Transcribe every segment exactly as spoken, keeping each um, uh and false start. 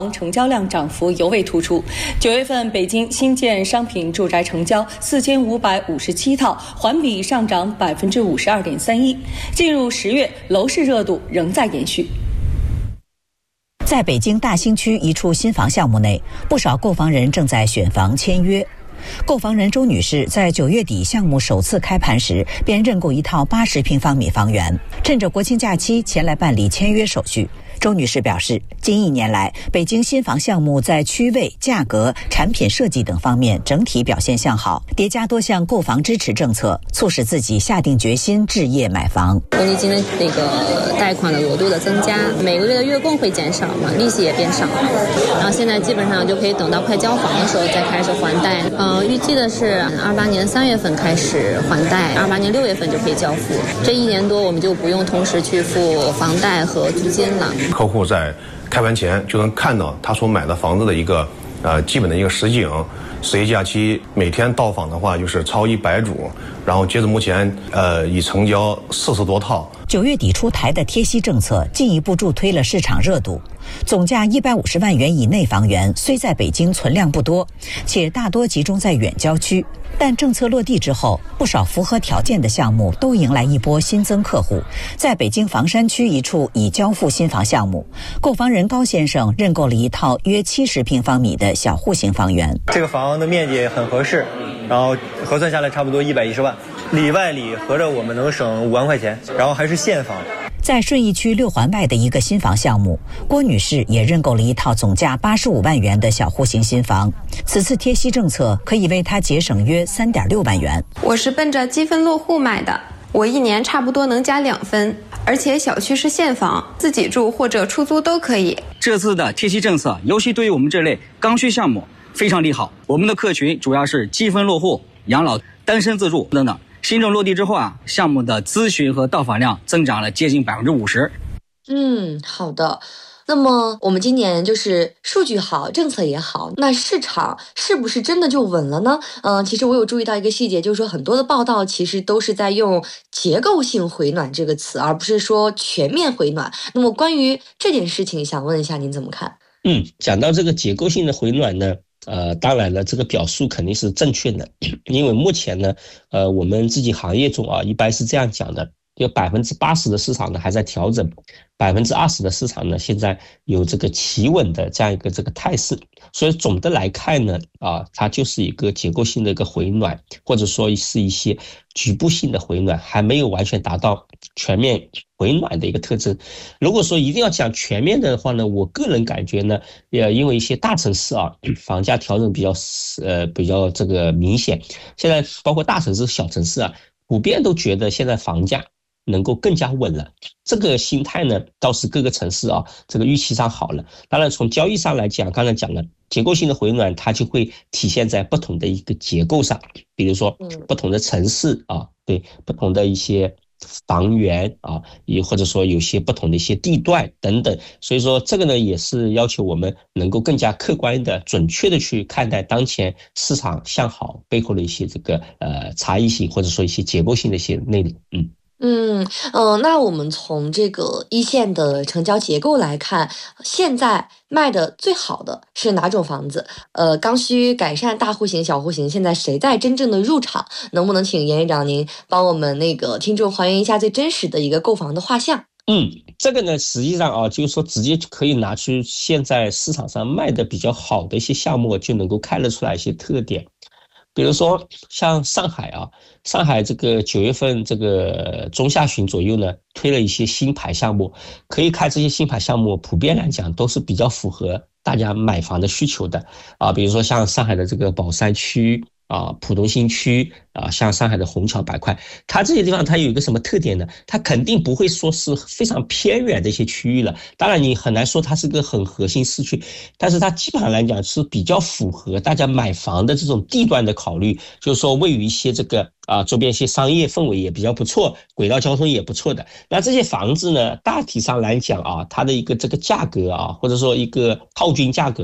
成交量涨幅尤为突出。九月份北京新建商品住宅成交四千五百五十七套，环比上涨百分之五十二点三一。进入十月，楼市热度仍在延续。 在北京大兴区一处新房项目内，不少购房人正在选房签约。购房人周女士在九月底项目首次开盘时，便认购一套八十平方米房源，趁着国庆假期前来办理签约手续。周女士表示，近一年来，北京新房项目在区位、价格、产品设计等方面整体表现向好，叠加多项购房支持政策，促使自己下定决心置业买房。 公积金的那个贷款的额度的增加，每个月的月供会减少嘛，利息也变少，然后现在基本上就可以等到快交房的时候再开始还贷。呃，预计的是二八年三月份开始还贷，二八年六月份就可以交付。这一年多我们就不用同时去付房贷和租金了。 客户在开盘前就能看到他所买的房子的一个呃基本的一个实景。十一假期每天到访的话就是超一百组，然后截至目前呃已成交四十多套。 九月底出台的贴息政策进一步助推了市场热度。总价一百五十万元以内房源虽在北京存量不多，且大多集中在远郊区，但政策落地之后，不少符合条件的项目都迎来一波新增客户。在北京房山区一处已交付新房项目，购房人高先生认购了一套约七十平方米的小户型房源。 这个房的面积很合适，然后核算下来差不多一百一十万，里外里合着我们能省五万块钱，然后还是现房。 在顺义区六环外的一个新房项目，郭女士也认购了一套总价八十五万元的小户型新房。此次贴息政策可以为她节省约三点六万元。 我是奔着积分落户买的，我一年差不多能加两分，而且小区是现房，自己住或者出租都可以。 这次的贴息政策，尤其对于我们这类刚需项目非常利好。我们的客群主要是积分落户、养老、单身自住等等。新政落地之后啊，项目的咨询和到访量增长了接近百分之五十。 嗯，好的。那么我们今年就是数据好，政策也好，那市场是不是真的就稳了呢？嗯、呃，其实我有注意到一个细节，就是说很多的报道其实都是在用结构性回暖这个词，而不是说全面回暖。那么关于这件事情，想问一下您怎么看？ 嗯，讲到这个结构性的回暖呢，呃，当然了，这个表述肯定是正确的，因为目前呢，呃，我们自己行业中啊，一般是这样讲的，有百分之八十的市场呢还在调整，百分之二十的市场呢现在有这个企稳的这样一个这个态势，所以总的来看呢，啊，它就是一个结构性的一个回暖，或者说是一些局部性的回暖，还没有完全达到全面回暖的一个特征。如果说一定要讲全面的话呢，我个人感觉呢，呃，因为一些大城市啊，房价调整比较呃比较这个明显，现在包括大城市、小城市啊，普遍都觉得现在房价能够更加稳了，这个心态呢，倒是各个城市啊，这个预期上好了。当然，从交易上来讲，刚才讲了结构性的回暖，它就会体现在不同的一个结构上，比如说不同的城市啊，对不同的一些房源啊，也或者说有些不同的一些地段等等。所以说，这个呢，也是要求我们能够更加客观的、准确的去看待当前市场向好背后的一些这个呃差异性，或者说一些结构性的一些内容，嗯。 嗯嗯、呃，那我们从这个一线的成交结构来看，现在卖的最好的是哪种房子？呃，刚需、改善、大户型、小户型，现在谁在真正的入场？能不能请严院长您帮我们那个听众还原一下最真实的一个购房的画像？ 嗯，这个呢，实际上啊，就是说直接可以拿出现在市场上卖的比较好的一些项目，就能够看得出来一些特点。比如说像上海啊，上海这个九月份这个中下旬左右呢，推了一些新牌项目，可以看这些新牌项目普遍来讲都是比较符合大家买房的需求的啊，比如说像上海的这个宝山区啊、浦东新区啊，像上海的虹桥板块，它这些地方它有一个什么特点呢？它肯定不会说是非常偏远的一些区域了，当然你很难说它是个很核心市区，但是它基本上来讲是比较符合大家买房的这种地段的考虑，就是说位于一些这个啊周边一些商业氛围也比较不错，轨道交通也不错的。那这些房子呢，大体上来讲啊，它的一个这个价格啊，或者说一个套均价格呢，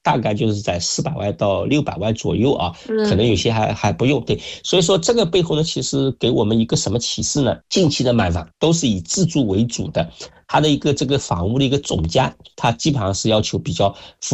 大概就是在四百万到六百万左右啊，可能有些还还不用。对，所以说这个背后呢，其实给我们一个什么启示呢？近期的买房都是以自住为主的，它的一个这个房屋的一个总价，它基本上是要求比较